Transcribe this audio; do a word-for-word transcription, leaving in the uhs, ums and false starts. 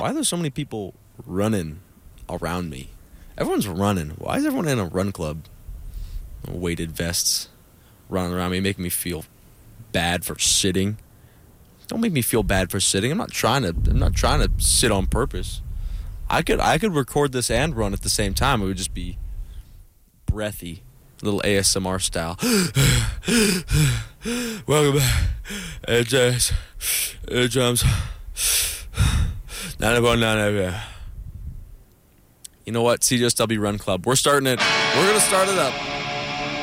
Why are there so many people running around me? Everyone's running. Why is everyone in a run club? Weighted vests running around me, making me feel bad for sitting. Don't make me feel bad for sitting. I'm not trying to. I'm not trying to sit on purpose. I could. I could record this and run at the same time. It would just be breathy, a little A S M R style. Welcome back. Hey, James. Hey, James. Nine about nine. You know what? C J S W Run Club. We're starting it. We're gonna start it up.